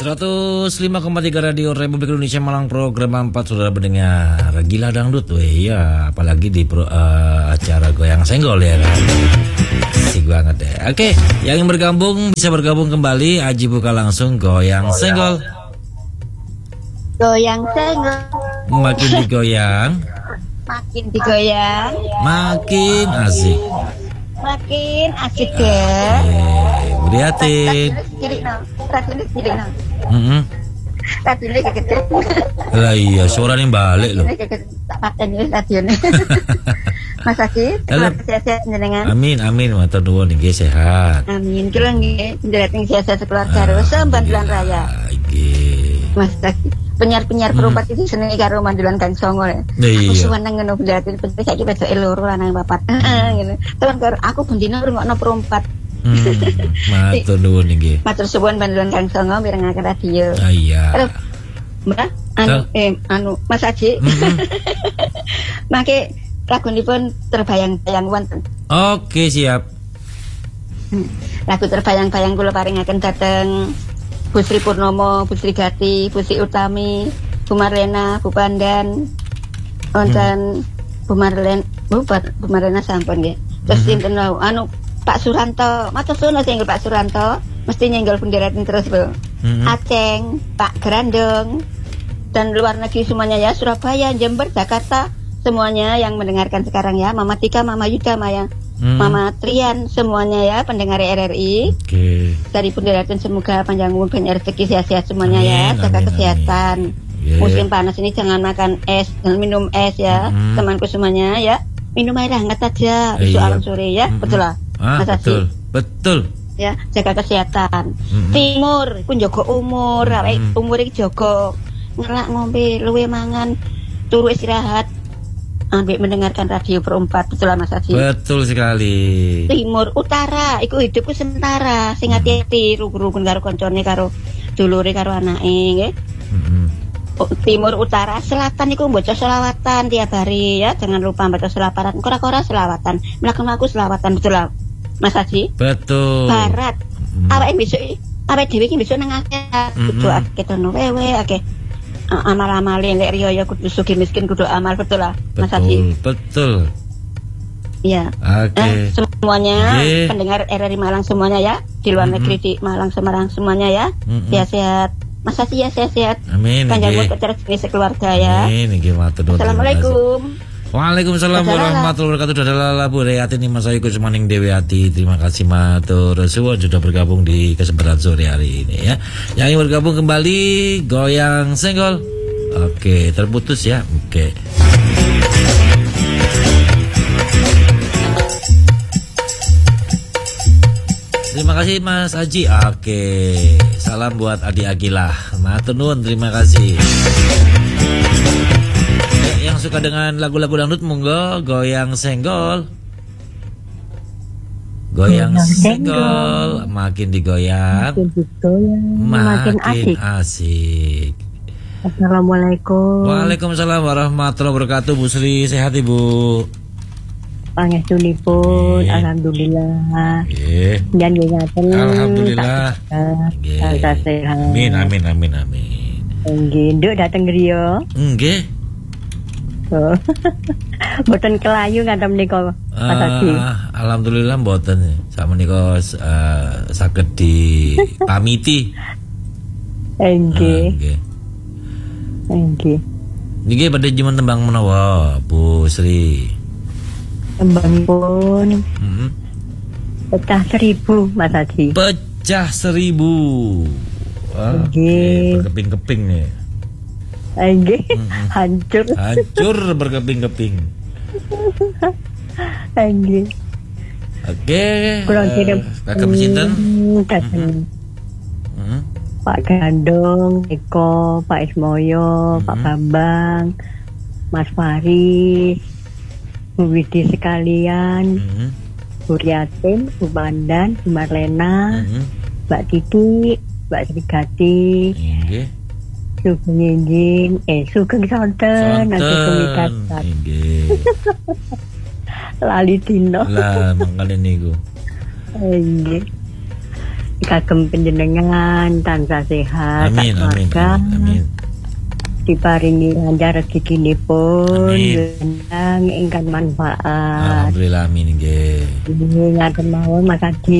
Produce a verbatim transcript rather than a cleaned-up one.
seratus lima koma tiga Radio Republik Indonesia Malang, program empat saudara pendengar. Gila dangdut, weh ya, apalagi di pro, uh, acara goyang senggol ya kan. Asik banget ya. Oke, yang ingin bergabung bisa bergabung kembali. Aji buka langsung goyang senggol. Goyang senggol. Makin digoyang, makin digoyang, makin asik. Makin asik deh. Beriatin. Radionya cilik no. Heeh. Radionya kecil. Lah iya, suaranya balik loh. Tak paten wis radionya. Mas Haji, sehat-sehat jenengan. Amin, amin, matur nuwun nggih sehat. Amin. Kula nggih nderek sehat sekeluarga terus Mandulan Raya. Nggih. Mas Haji, penyiar-penyiar perempat itu seneng karo Mandulan Kang Songo ya. Aku seneng ngono bendaratin penting saiki wedoke loro lanang papat. Heeh ngene. Terus karo aku bendina ngrungokno perempat. Hmm, matur nuwun nggih. Matur suwun Mandulan Kang Songo mirengaken radio. Ah iya. Mbak, anu eh anu Mas Haji. Mm-hmm. Make lagunipun terbayang-bayang wonten. Oke, siap. Lagu terbayang-bayang kula paringaken dhateng Bu Sri Purnomo, Bu Sri Gati, Bu Sri Utami, Bu Marlena, Bu Pandan, wonten hmm. Bu Marlen, Bu, Bu Marlena sampun nggih. Terus sinten hmm. anu Pak Suranto, matur suwun singgil Pak Suranto, mesti nyenggol benderatin terus Bu. Hmm. Aceng, Pak Grandong, dan luar negeri semuanya ya, Surabaya, Jember, Jakarta, semuanya yang mendengarkan sekarang ya, Mama Tika, Mama Yuda, Maya, hmm. Mama Trian, semuanya ya, pendengar R R I. Oke. Okay. Dari benderatin semoga panjang umur, banyak rezeki, sehat-sehat semuanya amin, ya, jaga amin, kesehatan. Yeah. Musim panas ini jangan makan es, jangan minum es ya, hmm. temanku semuanya ya, minum air hangat aja, besok iya. alam sore ya, hmm. betul lah. Ah, betul, betul. Ya, jaga kesehatan. Mm-hmm. Timur, pun jaga umur, mm-hmm. umur iki jaga ngelak ngombe, luwe mangan, turu istirahat, ambek mendengarkan radio perempat, betul lah Mas Haji. Betul sekali. Timur, utara, iku hidupku sementara, sing hati-hati, rukun-rukun karo koncone, karo dulure, karo anake, nggih. Mm-hmm. Timur, utara, selatan iku mbaca selawatan tiap hari ya, jangan lupa baca selawatan, kora-kora selawatan, mlaku-mlaku selawatan, betul lah Mas Haji. Betul. Barat. Mm. Awake besok awake dhewe iki besok nang akhirat. Kudu akeh tono wewe akeh. Amal-amale lek riyo ya kudu sugih miskin kudu amal, betul lah Mas Haji. Betul. Iya. Oke. Okay. Eh, semuanya yeah. pendengar R R I Malang semuanya ya, di luar mm-hmm. negeri di Malang Semarang semuanya ya. Mm-hmm. Sehat-sehat. Mas Haji ya sehat-sehat. Amin. Panjang umur rezeki sekeluarga ya. Amin. Nggih matur nuwun. Assalamualaikum. Waalaikumsalam warahmatullahi wabarakatuh. Dadalah Bu Reyati nih Mas Ayu Kusmaning Dewi Ati. Terima kasih matur suwun sudah bergabung di kesempatan sore hari ini ya. Yang ingin bergabung kembali goyang senggol. Oke, terputus ya. Oke. Terima kasih Mas Aji. Oke. Salam buat Adi Agilah. Matur nuwun, terima kasih. Yang suka dengan lagu-lagu dangdut monggo goyang senggol. Goyang senggol, makin digoyang, makin, digoyang, makin, makin asik. asik. Assalamualaikum. Waalaikumsalam warahmatullahi wabarakatuh. Bu Sri sehat Ibu? Pangestunipun, alhamdulillah. Nggih. Jan ngaten. Alhamdulillah. Nggih. Amin amin amin amin. Nggih, nduk dateng griya. Nggih. Oh. Mboten kelayu ngantem nika Mas Haji. Uh, alhamdulillah mboten. Sak menika uh, saged dipamiti. Nggih. Nggih. Nggih. Niki badhe jimen tembang menawa Bu Sri. Tembangipun. Heeh. Pecah seribu Mas Haji. Pecah seribu. Wah, nggih. Berkeping-keping nih. Nggih, mm-hmm. hancur. Hancur berkeping-keping. Nggih. Oke. Kurang kirim. Kakak sinten? Mm-hmm. Pak Gandong, Eko, Pak Ismoyo, mm-hmm. Pak Bambang, Mas Faris, Bu Widi sekalian, mm-hmm. Bu Riatin, Bu Pandan, Bu Marlena, mm-hmm. Mbak Titi, Mbak Sri Gati. Nggih. Sugeng nginjing, eh sugeng sonten, sugeng mikatan. Lali dino. Lah mangkane niku. Nggih. kagem panjenengan tansah sehat. Amin, amin, amin, amin. Diparingi lancar rezekinipun, Amin. yang ingkang manfaat. Alhamdulillah amin nggih. Ngaten mawon Mas Adi.